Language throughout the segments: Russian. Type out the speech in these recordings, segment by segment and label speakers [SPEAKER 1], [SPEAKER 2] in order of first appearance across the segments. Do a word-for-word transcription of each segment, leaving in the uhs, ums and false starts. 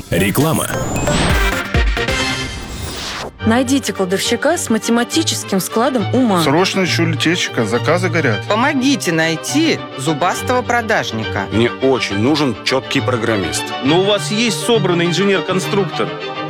[SPEAKER 1] Реклама.
[SPEAKER 2] Найдите кладовщика с математическим складом ума.
[SPEAKER 3] Срочно ищу литейщика, заказы горят.
[SPEAKER 4] Помогите найти зубастого продажника.
[SPEAKER 5] Мне очень нужен четкий программист.
[SPEAKER 6] Но у вас есть собранный инженер-конструктор.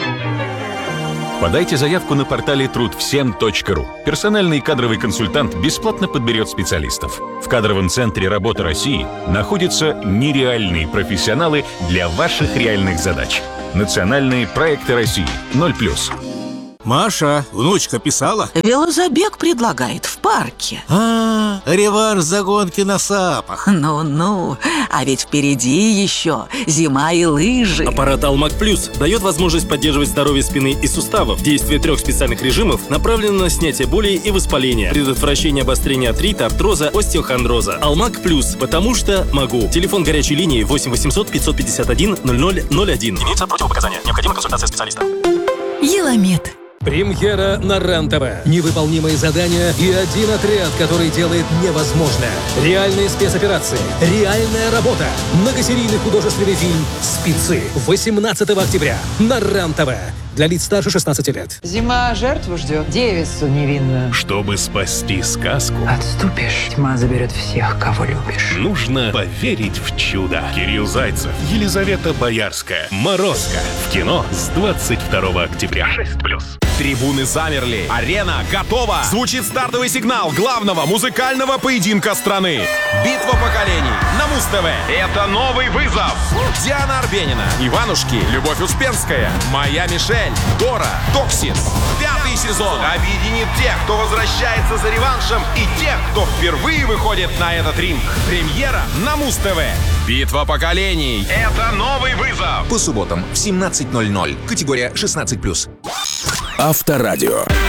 [SPEAKER 7] Подайте заявку на портале труд всем точка ру. Персональный кадровый консультант бесплатно подберет специалистов. В кадровом центре «Работа России» находятся нереальные профессионалы для ваших реальных задач. Национальные проекты России. ноль плюс.
[SPEAKER 8] Маша, внучка писала?
[SPEAKER 9] Велозабег предлагает в парке.
[SPEAKER 8] А, реванш за гонки на сапах.
[SPEAKER 9] Ну-ну, а ведь впереди еще зима и лыжи.
[SPEAKER 10] Аппарат Алмак Плюс дает возможность поддерживать здоровье спины и суставов. Действие трех специальных режимов направлено на снятие боли и воспаления, предотвращение обострения артрита, артроза, остеохондроза. Алмак Плюс, потому что могу. Телефон горячей линии восемь восемьсот пятьсот пятьдесят один ноль ноль ноль один. Имеются противопоказания. Необходима консультация специалиста.
[SPEAKER 11] Еламед.
[SPEAKER 12] Премьера на РЕН-ТВ. Невыполнимые задания и один отряд, который делает невозможное. Реальные спецоперации. Реальная работа. Многосерийный художественный фильм «Спецы». восемнадцатого октября на РЕН-ТВ. Для лиц старше шестнадцати лет.
[SPEAKER 13] Зима жертву ждет, девицу невинную.
[SPEAKER 1] Чтобы спасти сказку,
[SPEAKER 13] Отступишь, тьма заберет всех, кого любишь.
[SPEAKER 1] нужно поверить в чудо. Кирилл Зайцев, Елизавета Боярская, «Морозко». В кино с двадцать второго октября. шесть плюс.
[SPEAKER 14] Трибуны замерли. Арена готова. Звучит стартовый сигнал главного музыкального поединка страны. Битва поколений на Муз-ТВ. Это новый вызов. Диана Арбенина, Иванушки, Любовь Успенская, Моя Мишель, Дора, Токсис. Пятый сезон объединит тех, кто возвращается за реваншем, и тех, кто впервые выходит на этот ринг. Премьера на Муз-ТВ. Битва поколений. Это новый вызов.
[SPEAKER 15] По субботам в семнадцать ноль ноль. Категория шестнадцать плюс.
[SPEAKER 1] Авторадио.